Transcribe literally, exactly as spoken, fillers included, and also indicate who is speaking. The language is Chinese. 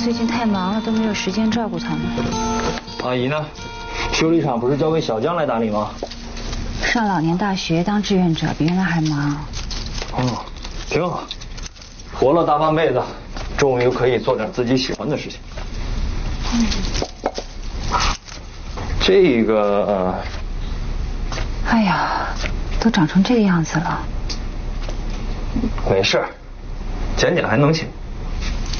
Speaker 1: 最近太忙了，都没有时间照顾他们。
Speaker 2: 阿姨呢？修理厂不是交给小江来打理吗？
Speaker 1: 上老年大学当志愿者，比原来还忙。
Speaker 2: 哦，挺好。活了大半辈子，终于可以做点自己喜欢的事情。嗯。这个。呃、
Speaker 1: 哎呀，都长成这个样子了。
Speaker 2: 没事，剪剪还能行。